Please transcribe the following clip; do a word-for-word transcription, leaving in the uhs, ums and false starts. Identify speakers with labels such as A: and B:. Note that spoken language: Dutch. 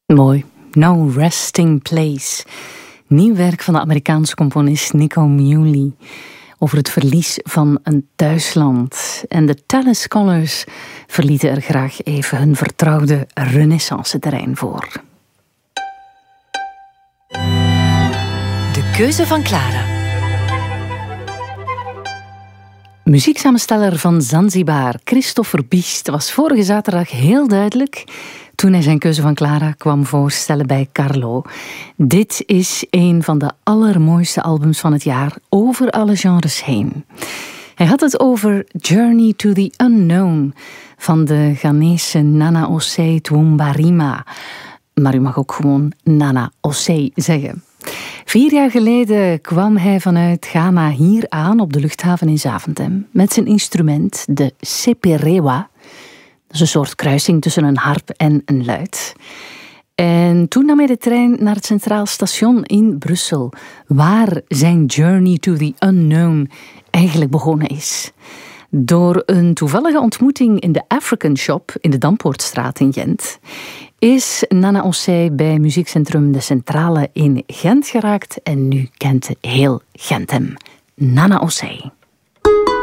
A: Mooi. No Resting Place. Nieuw werk van de Amerikaanse componist Nico Muhly over het verlies van een thuisland. En de Tallis Scholars verlieten er graag even hun vertrouwde renaissance-terrein voor.
B: De keuze van Clara.
A: Muzieksamensteller van Zanzibar, Christopher Biest, was vorige zaterdag heel duidelijk toen hij zijn keuze van Clara kwam voorstellen bij Carlo. Dit is een van de allermooiste albums van het jaar, over alle genres heen. Hij had het over Journey to the Unknown van de Ghanese Nana Osei Twumbarima. Maar u mag ook gewoon Nana Osei zeggen. Vier jaar geleden kwam hij vanuit Ghana hier aan op de luchthaven in Zaventem met zijn instrument, de seperewa. Dat is een soort kruising tussen een harp en een luit. En toen nam hij de trein naar het Centraal Station in Brussel, waar zijn Journey to the Unknown eigenlijk begonnen is. Door een toevallige ontmoeting in de African Shop in de Dampoortstraat in Gent is Nana Osei bij muziekcentrum De Centrale in Gent geraakt en nu kent heel Gent hem. Nana Osei.